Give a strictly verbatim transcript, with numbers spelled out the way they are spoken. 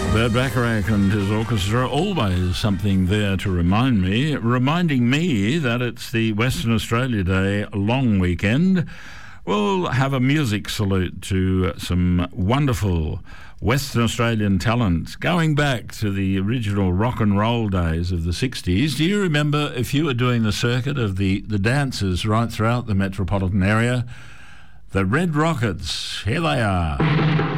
Bert Bacharach and his orchestra, always something there to remind me, reminding me that it's the Western Australia Day long weekend. We'll have a music salute to some wonderful Western Australian talent going back to the original rock and roll days of the sixties. Do you remember, if you were doing the circuit of the, the dancers right throughout the metropolitan area, the Red Rockets? Here they are.